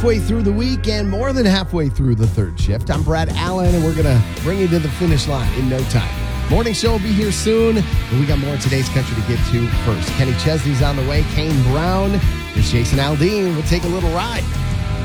halfway through the week and more than halfway through the third shift. I'm Brad Allen, and we're going to bring you to the finish line in no time. Morning show will be here soon, but we got more of today's country to get to first. Kenny Chesney's on the way. Kane Brown. Here's Jason Aldean. We'll take a little ride.